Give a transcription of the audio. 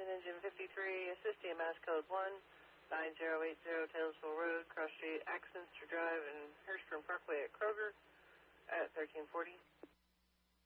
Houston Engine 53, assist EMS code 19080 Taylorsville Road, Cross Street, Axminster Drive, and Hirschburn Parkway at Kroger at 1340.